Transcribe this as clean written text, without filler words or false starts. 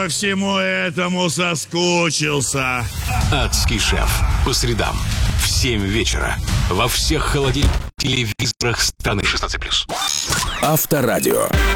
по всему этому соскучился. «Адский шеф» по средам в 7 вечера во всех холодильных телевизорах страны. 16+. Авторадио.